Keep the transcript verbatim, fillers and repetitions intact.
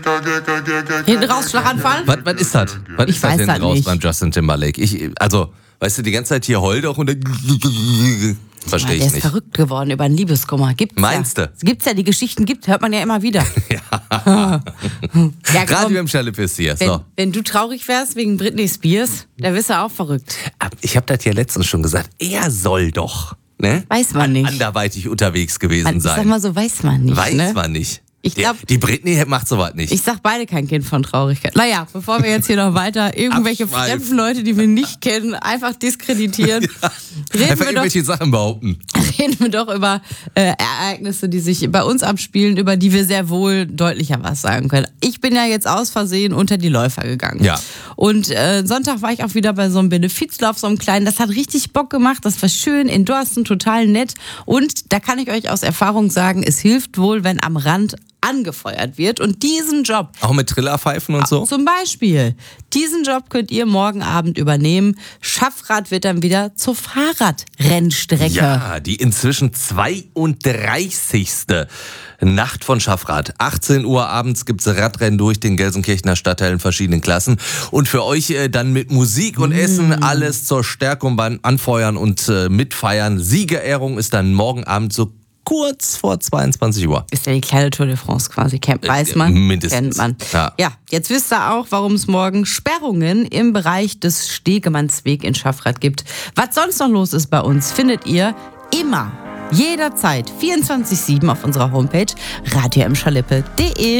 Hinten raus, Schlaganfall? Was, was ist das? Was Ich ist das weiß hinten das raus nicht. beim Justin Timberlake? Ich, also, weißt du, die ganze Zeit hier heul doch und dann verstehe Der ich ist nicht. verrückt geworden über einen Liebeskummer. Gibt's Meinst ja. du? Gibt's ja, die Geschichten gibt, hört man ja immer wieder. ja, Radio komm, im Schallepist hier. wenn, So. wenn du traurig wärst wegen Britney Spears, da wärst du auch verrückt. Ich habe das ja letztens schon gesagt. Er soll doch, ne? Weiß man nicht. Anderweitig unterwegs gewesen Man, ich sag sein. mal so, weiß man nicht. Weiß ne? man nicht. Ich glaub- die, die Britney macht sowas nicht. Ich sag beide kein Kind von Traurigkeit. Naja, bevor wir jetzt hier noch weiter irgendwelche Abschweif. fremden Leute, die wir nicht kennen, einfach diskreditieren, reden, Einfach wir doch, irgendwelche Sachen behaupten. reden wir doch über äh, Ereignisse, die sich bei uns abspielen, über die wir sehr wohl deutlicher was sagen können. Ich bin ja jetzt aus Versehen unter die Läufer gegangen. Ja. Und äh, Sonntag war ich auch wieder bei so einem Benefizlauf, so einem kleinen. Das hat richtig Bock gemacht. Das war schön in Dorsten, total nett. Und da kann ich euch aus Erfahrung sagen, es hilft wohl, wenn am Rand angefeuert wird. Und diesen Job, Auch mit Trillerpfeifen und so? zum Beispiel, diesen Job könnt ihr morgen Abend übernehmen. Schaffrad wird dann wieder zur Fahrradrennstrecke. Ja, die inzwischen zweiunddreißigste Nacht von Schaffrad. achtzehn Uhr abends gibt's Radrennen durch den Gelsenkirchener Stadtteil in verschiedenen Klassen. Und für euch äh, dann mit Musik und Essen alles zur Stärkung beim Anfeuern und äh, Mitfeiern. Siegerehrung ist dann morgen Abend so kurz vor zweiundzwanzig Uhr. Ist ja die kleine Tour de France quasi. Kennt, weiß man, Äh, mindestens. kennt man. Ja. ja, jetzt wisst ihr auch, warum es morgen Sperrungen im Bereich des Stegemannsweg in Schaffrad gibt. Was sonst noch los ist bei uns, findet ihr immer, jederzeit, vierundzwanzig sieben auf unserer Homepage radio m schalippe punkt de.